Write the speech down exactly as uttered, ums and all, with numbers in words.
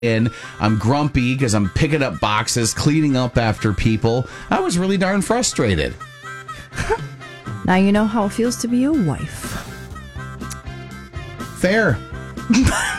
in. I'm grumpy because I'm picking up boxes, cleaning up after people. I was really darn frustrated. Now you know how it feels to be a wife. Fair.